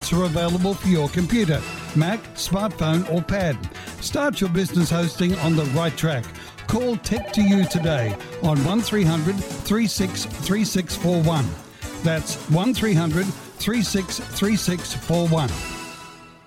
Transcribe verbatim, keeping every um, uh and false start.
apps are available for your computer, Mac, smartphone or pad. Start your business hosting on the right track. Call Tech to You today on one three hundred, three six three six four one. That's one three hundred, three six three six four one.